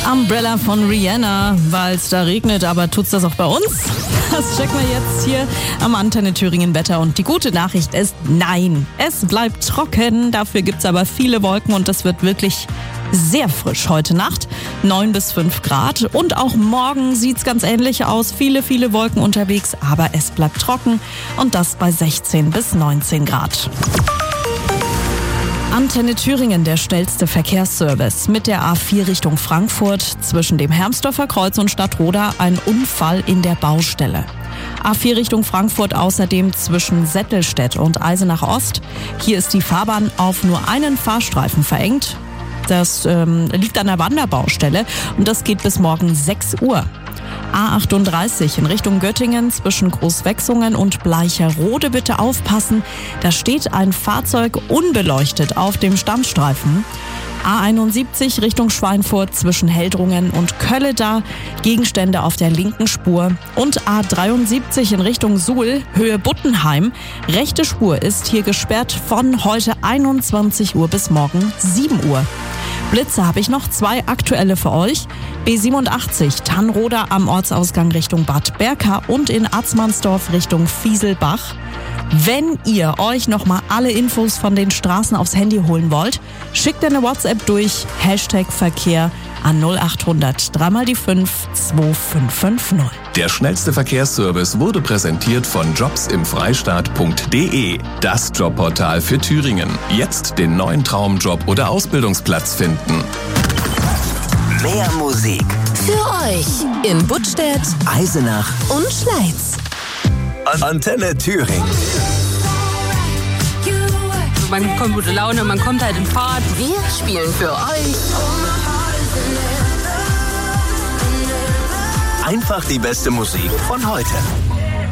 Umbrella von Rihanna, weil es da regnet, aber tut's das auch bei uns? Das checken wir jetzt hier am Antenne Thüringen Wetter. Und die gute Nachricht ist, nein, es bleibt trocken. Dafür gibt's aber viele Wolken und das wird wirklich sehr frisch heute Nacht. 9 bis 5 Grad. Und auch morgen sieht's ganz ähnlich aus. Viele Wolken unterwegs, aber es bleibt trocken. Und das bei 16 bis 19 Grad. Antenne Thüringen, der schnellste Verkehrsservice. Mit der A4 Richtung Frankfurt zwischen dem Hermsdorfer Kreuz und Stadtroda ein Unfall in der Baustelle. A4 Richtung Frankfurt außerdem zwischen Settelstedt und Eisenach Ost. Hier ist die Fahrbahn auf nur einen Fahrstreifen verengt. Das liegt an der Wanderbaustelle und das geht bis morgen 6 Uhr. A38 in Richtung Göttingen zwischen Großwechsungen und Bleicherode bitte aufpassen. Da steht ein Fahrzeug unbeleuchtet auf dem Standstreifen. A71 Richtung Schweinfurt zwischen Heldrungen und Kölleda, Gegenstände auf der linken Spur. Und A73 in Richtung Suhl, Höhe Buttenheim. Rechte Spur ist hier gesperrt von heute 21 Uhr bis morgen 7 Uhr. Blitze habe ich noch 2 aktuelle für euch. B87 Tannroda am Ortsausgang Richtung Bad Berka und in Atzmannsdorf Richtung Fieselbach. Wenn ihr euch nochmal alle Infos von den Straßen aufs Handy holen wollt, schickt eine WhatsApp durch #Verkehr an 0800 3 mal die 5 2550. Der schnellste Verkehrsservice wurde präsentiert von jobsimfreistaat.de. Das Jobportal für Thüringen. Jetzt den neuen Traumjob oder Ausbildungsplatz finden. Mehr Musik für euch in Buttstädt, Eisenach und Schleiz. Antenne Thüringen. Man bekommt gute Laune, man kommt halt in Fahrt. Wir spielen für euch Einfach die beste Musik von heute.